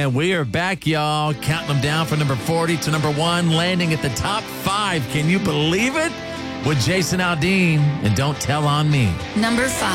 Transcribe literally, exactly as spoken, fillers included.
And we are back, y'all, counting them down from number forty to number one, landing at the top five. Can you believe it? With Jason Aldean and Don't Tell on Me. Number five.